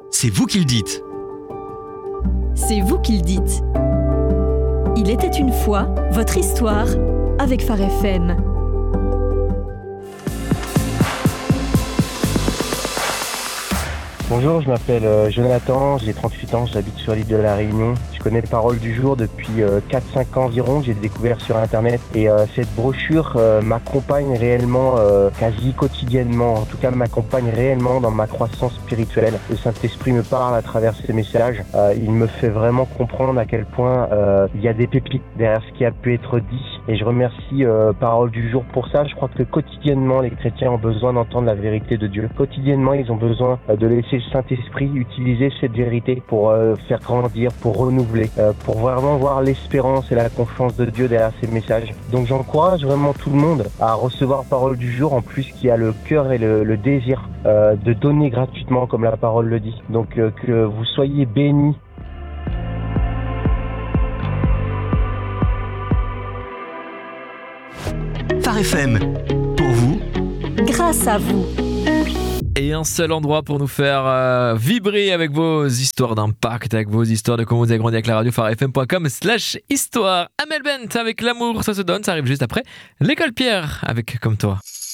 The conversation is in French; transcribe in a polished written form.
c'est vous qui le dites. C'est vous qui le dites. Il était une fois votre histoire avec Phare FM. Bonjour, je m'appelle Jonathan, j'ai 38 ans, j'habite sur l'île de la Réunion. Je connais Paroles du jour depuis 4-5 ans environ, j'ai découvert sur internet et cette brochure m'accompagne réellement quasi quotidiennement, en tout cas m'accompagne réellement dans ma croissance spirituelle. Le Saint-Esprit me parle à travers ces messages, il me fait vraiment comprendre à quel point il y a des pépites derrière ce qui a pu être dit et je remercie Paroles du jour pour ça. Je crois que quotidiennement les chrétiens ont besoin d'entendre la vérité de Dieu. Quotidiennement ils ont besoin de laisser le Saint-Esprit utiliser cette vérité pour faire grandir, pour renouveler, pour vraiment voir l'espérance et la confiance de Dieu derrière ces messages. Donc j'encourage vraiment tout le monde à recevoir Parole du jour, en plus qui a le cœur et le désir de donner gratuitement comme la parole le dit. Donc que vous soyez bénis. Phare FM, pour vous, Grâce à vous. Et un seul endroit pour nous faire vibrer avec vos histoires d'impact, avec vos histoires de comment vous avez grandi avec la radio, pharefm.com/histoire. Amel Bent avec l'amour, ça se donne, ça arrive juste après l'école Pierre avec Comme toi.